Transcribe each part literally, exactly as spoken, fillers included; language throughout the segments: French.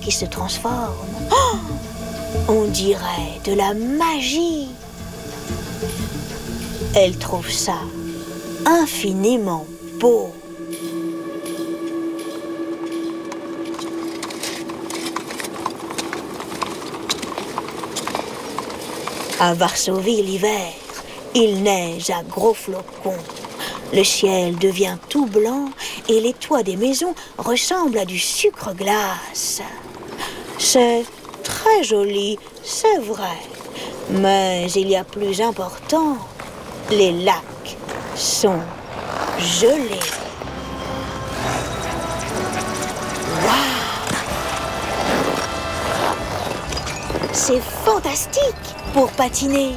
qui se transforme. Oh, on dirait de la magie. Elle trouve ça infiniment beau. À Varsovie, l'hiver, il neige à gros flocons. Le ciel devient tout blanc et les toits des maisons ressemblent à du sucre glace. C'est très joli, c'est vrai. Mais il y a plus important, les lacs sont gelés. Waouh! C'est fantastique pour patiner.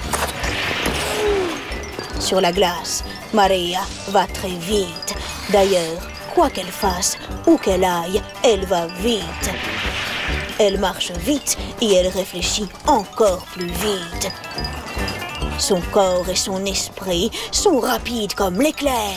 Sur la glace, Maria va très vite. D'ailleurs, quoi qu'elle fasse, où qu'elle aille, elle va vite. Elle marche vite et elle réfléchit encore plus vite. Son corps et son esprit sont rapides comme l'éclair.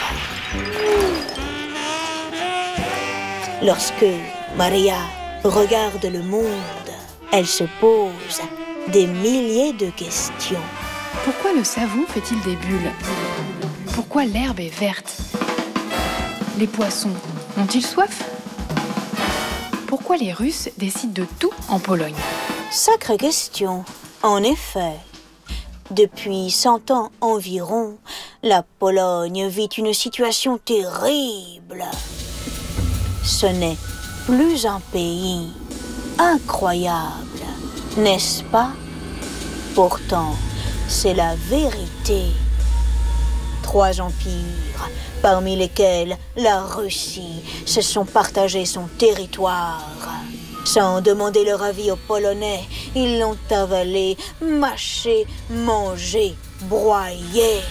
Lorsque Maria regarde le monde, elle se pose des milliers de questions. Pourquoi le savon fait-il des bulles? Pourquoi l'herbe est verte? Les poissons ont-ils soif? Pourquoi les Russes décident de tout en Pologne? Sacrée question, en effet. Depuis cent ans environ, la Pologne vit une situation terrible. Ce n'est plus un pays. Incroyable, n'est-ce pas? Pourtant, c'est la vérité. Trois empires, parmi lesquels la Russie, se sont partagés son territoire. Sans demander leur avis aux Polonais, ils l'ont avalé, mâché, mangé, broyé.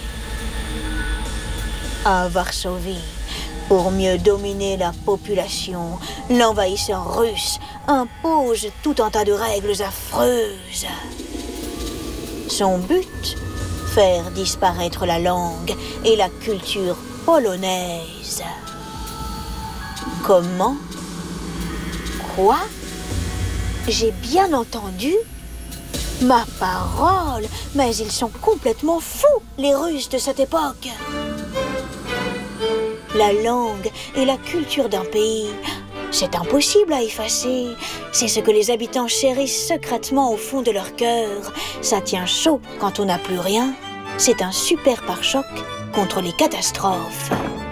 À Varsovie, pour mieux dominer la population, l'envahisseur russe impose tout un tas de règles affreuses. Son but, faire disparaître la langue et la culture polonaise. Comment? Quoi? J'ai bien entendu? Ma parole, mais ils sont complètement fous, les Russes de cette époque. La langue et la culture d'un pays, c'est impossible à effacer. C'est ce que les habitants chérissent secrètement au fond de leur cœur. Ça tient chaud quand on n'a plus rien. C'est un super pare-choc contre les catastrophes.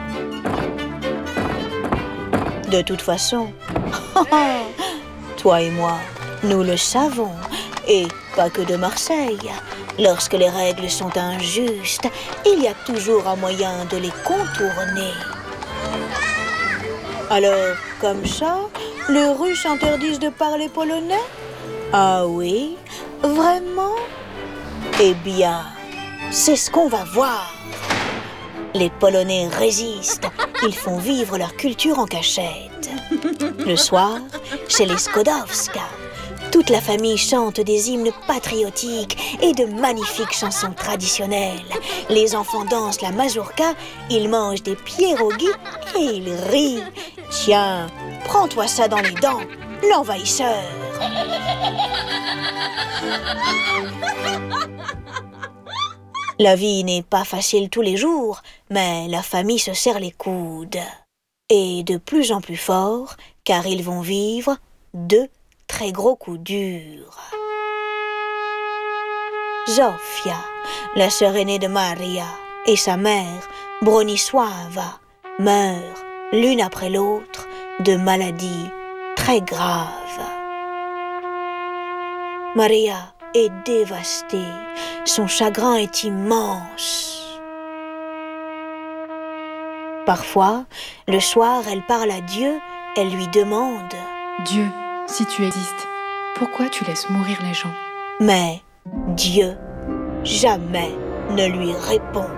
De toute façon, toi et moi, nous le savons, et pas que de Marseille. Lorsque les règles sont injustes, il y a toujours un moyen de les contourner. Alors, comme ça, les Russes interdisent de parler polonais? Ah oui? Vraiment? Eh bien, c'est ce qu'on va voir. Les Polonais résistent. Ils font vivre leur culture en cachette. Le soir, chez les Skodowska, toute la famille chante des hymnes patriotiques et de magnifiques chansons traditionnelles. Les enfants dansent la mazurka, ils mangent des pierogies et ils rient. Tiens, prends-toi ça dans les dents, l'envahisseur. La vie n'est pas facile tous les jours, mais la famille se serre les coudes. Et de plus en plus fort, car ils vont vivre deux très gros coups durs. Zofia, la sœur aînée de Maria, et sa mère, Bronisława, meurent l'une après l'autre de maladies très graves. Maria est dévastée, son chagrin est immense. Parfois, le soir, elle parle à Dieu, elle lui demande « Dieu, si tu existes, pourquoi tu laisses mourir les gens ?» Mais Dieu jamais ne lui répond.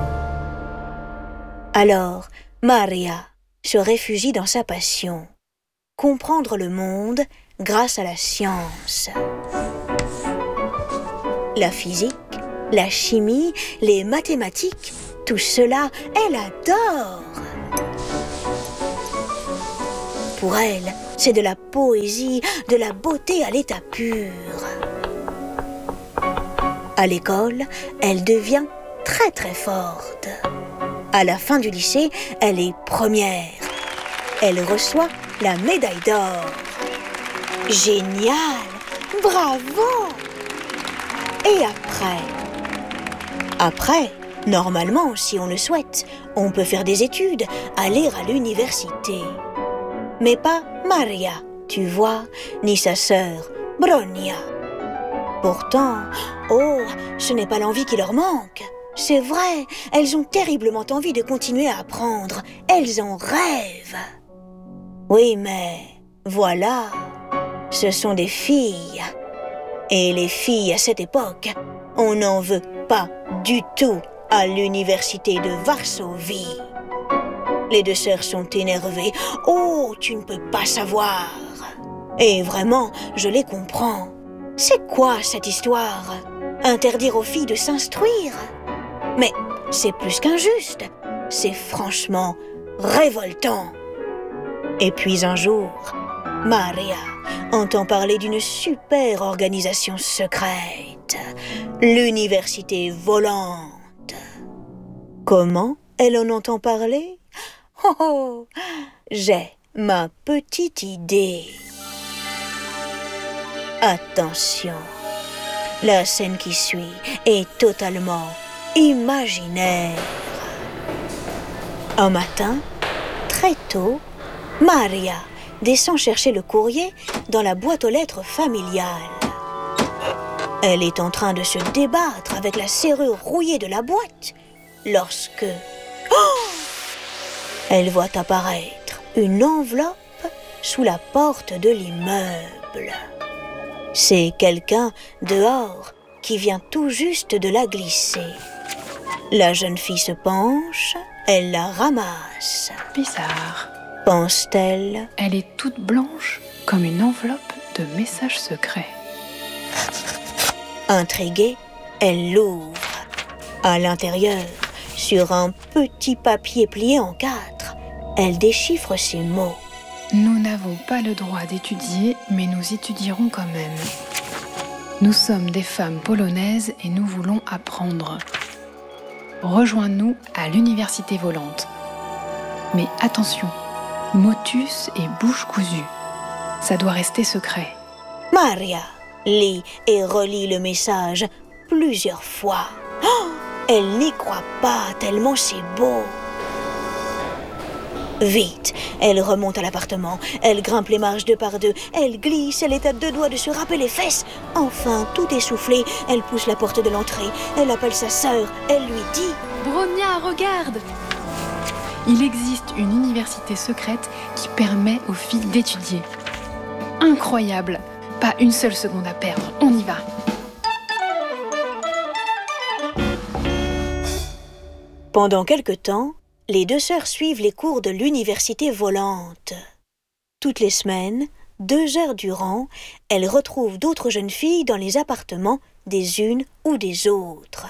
Alors, Maria se réfugie dans sa passion, comprendre le monde grâce à la science. La physique, la chimie, les mathématiques, tout cela, elle adore. Pour elle, c'est de la poésie, de la beauté à l'état pur. À l'école, elle devient très très forte. À la fin du lycée, elle est première. Elle reçoit la médaille d'or. Génial! Bravo! Et après? Après, normalement, si on le souhaite, on peut faire des études, aller à l'université. Mais pas Maria, tu vois, ni sa sœur, Bronia. Pourtant, oh, ce n'est pas l'envie qui leur manque. C'est vrai, elles ont terriblement envie de continuer à apprendre. Elles en rêvent. Oui, mais voilà, ce sont des filles. Et les filles à cette époque, on n'en veut pas du tout à l'université de Varsovie. Les deux sœurs sont énervées. Oh, tu ne peux pas savoir. Et vraiment, je les comprends. C'est quoi cette histoire? Interdire aux filles de s'instruire? Mais c'est plus qu'injuste. C'est franchement révoltant. Et puis un jour, Maria entend parler d'une super organisation secrète, l'université volante. Comment elle en entend parler? Oh, oh, j'ai ma petite idée. Attention, la scène qui suit est totalement imaginaire. Un matin, très tôt, Maria descend chercher le courrier dans la boîte aux lettres familiale. Elle est en train de se débattre avec la serrure rouillée de la boîte lorsque... Oh! Elle voit apparaître une enveloppe sous la porte de l'immeuble. C'est quelqu'un dehors qui vient tout juste de la glisser. La jeune fille se penche, elle la ramasse. Bizarre. Pense-t-elle? Elle est toute blanche comme une enveloppe de messages secrets. Intriguée, elle l'ouvre. À l'intérieur, sur un petit papier plié en quatre, elle déchiffre ces mots. Nous n'avons pas le droit d'étudier, mais nous étudierons quand même. Nous sommes des femmes polonaises et nous voulons apprendre. Rejoins-nous à l'université volante. Mais attention, motus et bouche cousue. Ça doit rester secret. Maria lit et relit le message plusieurs fois. Oh, elle n'y croit pas tellement c'est beau. Vite, elle remonte à l'appartement, elle grimpe les marches deux par deux, elle glisse, elle est à deux doigts de se râper les fesses. Enfin, tout essoufflée, elle pousse la porte de l'entrée, elle appelle sa sœur, elle lui dit « Bronia, regarde ! Il existe une université secrète qui permet aux filles d'étudier. Incroyable! Pas une seule seconde à perdre, on y va !» Pendant quelque temps, les deux sœurs suivent les cours de l'université volante. Toutes les semaines, deux heures durant, elles retrouvent d'autres jeunes filles dans les appartements des unes ou des autres.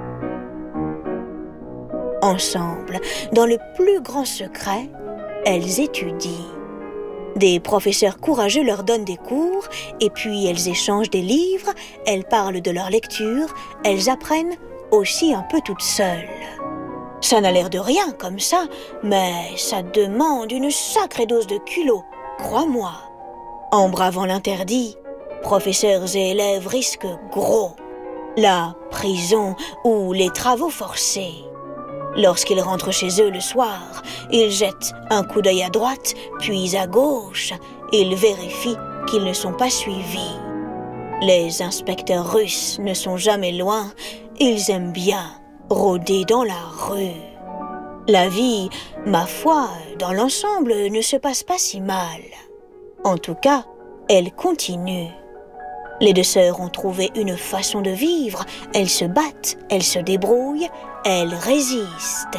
Ensemble, dans le plus grand secret, elles étudient. Des professeurs courageux leur donnent des cours et puis elles échangent des livres, elles parlent de leur lecture, elles apprennent aussi un peu toutes seules. Ça n'a l'air de rien comme ça, mais ça demande une sacrée dose de culot, crois-moi. En bravant l'interdit, professeurs et élèves risquent gros. La prison ou les travaux forcés. Lorsqu'ils rentrent chez eux le soir, ils jettent un coup d'œil à droite, puis à gauche. Ils vérifient qu'ils ne sont pas suivis. Les inspecteurs russes ne sont jamais loin, ils aiment bien rôder dans la rue. La vie, ma foi, dans l'ensemble, ne se passe pas si mal. En tout cas, elle continue. Les deux sœurs ont trouvé une façon de vivre. Elles se battent, elles se débrouillent, elles résistent.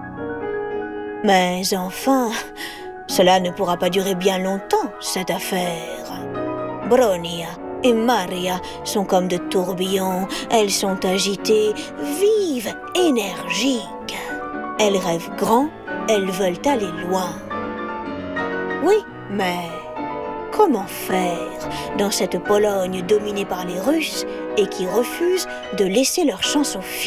Mais enfin, cela ne pourra pas durer bien longtemps, cette affaire. Bronia et Maria sont comme de tourbillons. Elles sont agitées, vives, énergiques. Elles rêvent grand, elles veulent aller loin. Oui, mais Comment faire dans cette Pologne dominée par les Russes et qui refuse de laisser leur chance aux filles ?